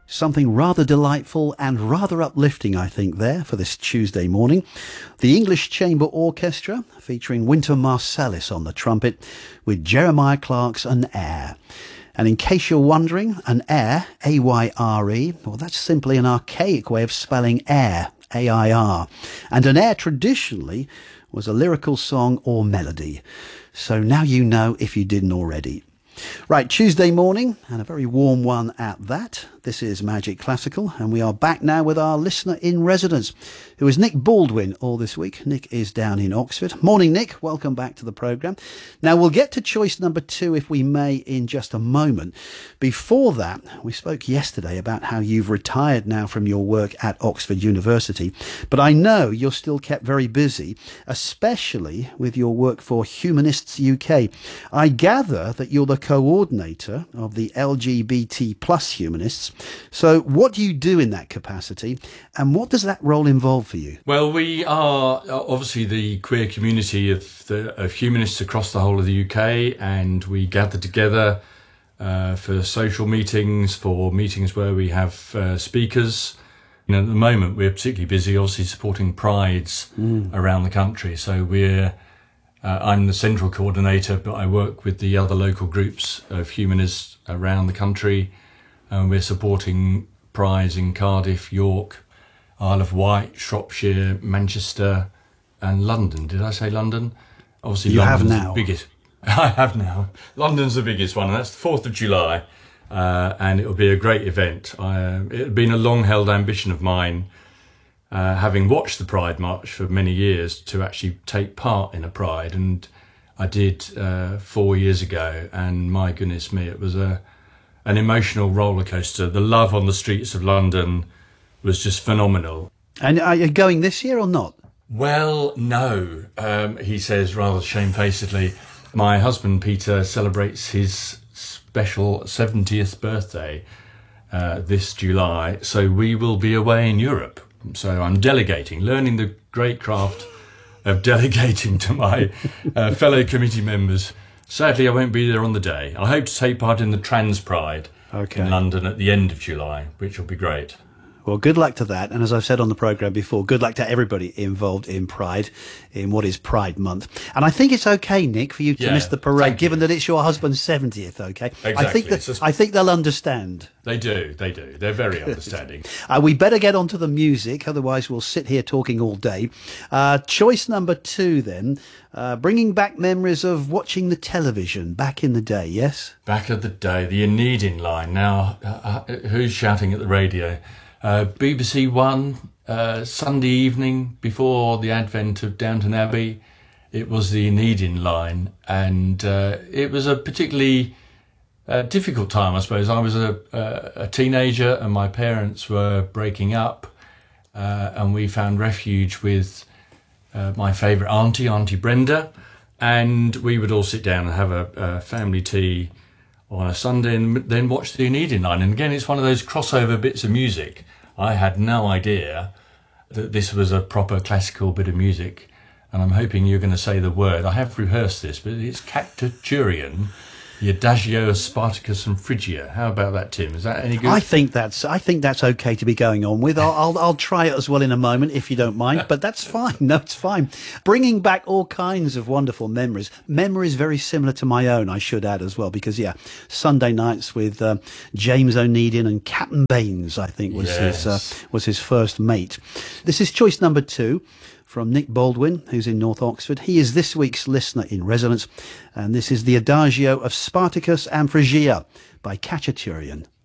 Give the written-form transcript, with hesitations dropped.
Something rather delightful and rather uplifting, I think, there for this Tuesday morning. The English Chamber Orchestra, featuring Wynton Marsalis on the trumpet, with Jeremiah Clark's An Air. And in case you're wondering, an air, A-Y-R-E, well, that's simply an archaic way of spelling air, A-I-R. And an air traditionally was a lyrical song or melody. So now you know if you didn't already. Right, Tuesday morning, and a very warm one at that. This is Magic Classical, and we are back now with our listener in residence, who is Nick Baldwin all this week. Nick is down in Oxford. Morning, Nick. Welcome back to the programme. Now, we'll get to choice number 2, if we may, in just a moment. Before that, we spoke yesterday about how you've retired now from your work at Oxford University, but I know you're still kept very busy, especially with your work for Humanists UK. I gather that you're the coordinator of the LGBT plus humanists. So what do you do in that capacity, and what does that role involve for you? Well, we are obviously the queer community of humanists across the whole of the UK, and we gather together for social meetings, for meetings where we have speakers. You know, at the moment, we're particularly busy, obviously, supporting prides around the country. So I'm the central coordinator, but I work with the other local groups of humanists around the country. And we're supporting prides in Cardiff, York, Isle of Wight, Shropshire, Manchester, and London. Did I say London? Obviously, you London's have now. The biggest. I have now. London's the biggest one, and that's the 4th of July. And it'll be a great event. It's been a long-held ambition of mine, having watched the Pride March for many years, to actually take part in a Pride. And I did 4 years ago, and my goodness me, it was an emotional roller coaster. The love on the streets of London was just phenomenal. And are you going this year or not? Well, no, he says rather shamefacedly. My husband, Peter, celebrates his special 70th birthday this July, so we will be away in Europe. So I'm delegating, learning the great craft of delegating to my fellow committee members. Sadly, I won't be there on the day. I hope to take part in the Trans Pride in London at the end of July, which will be great. Well, good luck to that. And as I've said on the programme before, good luck to everybody involved in Pride, in what is Pride Month. And I think it's okay, Nick, for you to miss the parade, given that it's your husband's 70th, okay? Exactly. I think they'll understand. They do. They're very understanding. We better get on to the music, otherwise we'll sit here talking all day. Choice number 2, then, bringing back memories of watching the television back in the day, yes? Back of the day, the Aeneid line. Now, who's shouting at the radio? BBC One, Sunday evening before the advent of Downton Abbey, it was the Aeneid line, and it was a particularly difficult time, I suppose. I was a teenager, and my parents were breaking up, and we found refuge with my favourite Auntie Brenda, and we would all sit down and have a family tea on a Sunday and then watch the Aeneid line. And again, it's one of those crossover bits of music. I had no idea that this was a proper classical bit of music, and I'm hoping you're going to say the word. I have rehearsed this, but it's Cactaturian, the Adagio of Spartacus and Phrygia. How about that, Tim? Is that any good? I think that's okay to be going on with. I'll try it as well in a moment, if you don't mind, but that's fine. No, it's fine. Bringing back all kinds of wonderful memories. Memories very similar to my own, I should add as well, because Sunday nights with James O'Needin and Captain Baines, I think was his first mate. This is choice number 2. From Nick Baldwin, who's in North Oxford. He is this week's listener in residence, and this is the Adagio of Spartacus and Phrygia by Cactaturian.